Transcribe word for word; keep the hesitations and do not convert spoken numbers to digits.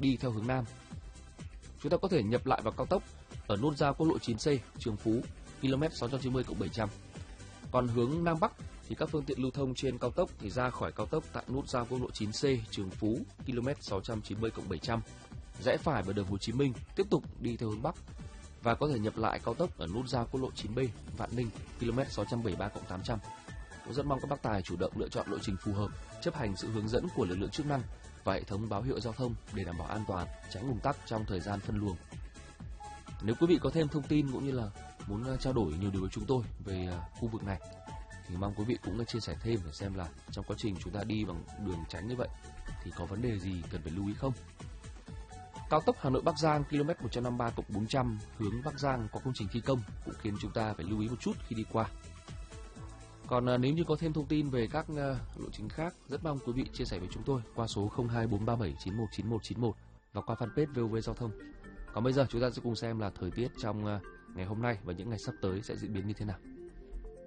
đi theo hướng Nam. Chúng ta có thể nhập lại vào cao tốc ở nút giao quốc lộ chín C Trường Phú, km sáu trăm chín mươi cộng bảy trăm. Còn hướng Nam Bắc thì các phương tiện lưu thông trên cao tốc thì ra khỏi cao tốc tại nút giao quốc lộ chín C Trường Phú, km sáu trăm chín mươi cộng bảy trăm, rẽ phải vào đường Hồ Chí Minh, tiếp tục đi theo hướng Bắc và có thể nhập lại cao tốc ở nút giao quốc lộ chín B Vạn Ninh, km sáu trăm bảy mươi ba cộng tám trăm. Tôi rất mong các bác tài chủ động lựa chọn lộ trình phù hợp, chấp hành sự hướng dẫn của lực lượng chức năng và hệ thống báo hiệu giao thông để đảm bảo an toàn, tránh ùn tắc trong thời gian phân luồng. Nếu quý vị có thêm thông tin cũng như là muốn trao đổi nhiều điều với chúng tôi về khu vực này thì mong quý vị cũng chia sẻ thêm để xem là trong quá trình chúng ta đi bằng đường tránh như vậy thì có vấn đề gì cần phải lưu ý không. Cao tốc Hà Nội Bắc Giang km một trăm năm mươi ba cộng bốn trăm hướng Bắc Giang có công trình thi công cũng khiến chúng ta phải lưu ý một chút khi đi qua. Còn nếu như có thêm thông tin về các lộ trình khác, rất mong quý vị chia sẻ với chúng tôi qua số không hai bốn ba bảy chín một chín một chín một và qua fanpage vê o vê Giao thông. Còn bây giờ chúng ta sẽ cùng xem là thời tiết trong ngày hôm nay và những ngày sắp tới sẽ diễn biến như thế nào.